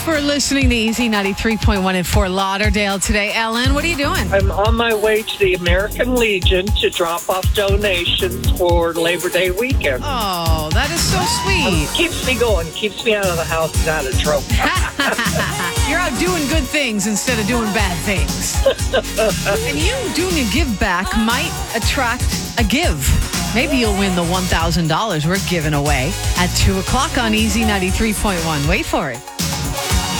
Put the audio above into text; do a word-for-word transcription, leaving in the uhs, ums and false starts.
for listening to Easy ninety-three point one in Fort Lauderdale today. Ellen, what are you doing? I'm on my way to the American Legion to drop off donations for Labor Day weekend. Oh, that is so sweet. Keeps me going, keeps me out of the house and out of trouble. You're out doing good things instead of doing bad things. And you doing a give back might attract a give. Maybe you'll win the one thousand dollars we're giving away at two o'clock on Easy ninety-three point one. Wait for it.